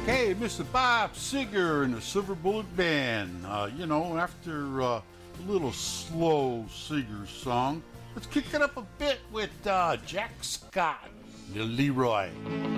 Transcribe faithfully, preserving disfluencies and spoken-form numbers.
Hey, Mister Bob Seger and the Silver Bullet Band. Uh, you know, after uh, a little slow Seger song, let's kick it up a bit with uh, Jack Scott, the Leroy.